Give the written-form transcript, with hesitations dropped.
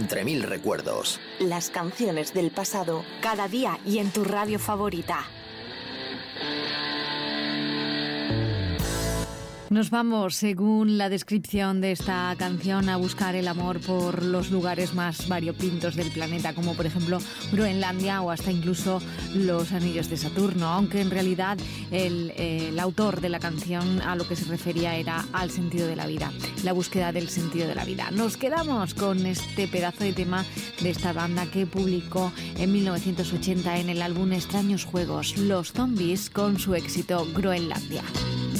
entre mil recuerdos. Las canciones del pasado, cada día y en tu radio favorita. Nos vamos, según la descripción de esta canción, a buscar el amor por los lugares más variopintos del planeta, como por ejemplo Groenlandia o hasta incluso los anillos de Saturno, aunque en realidad el autor de la canción a lo que se refería era al sentido de la vida, la búsqueda del sentido de la vida. Nos quedamos con este pedazo de tema de esta banda que publicó en 1980 en el álbum Extraños Juegos, Los Zombies, con su éxito Groenlandia.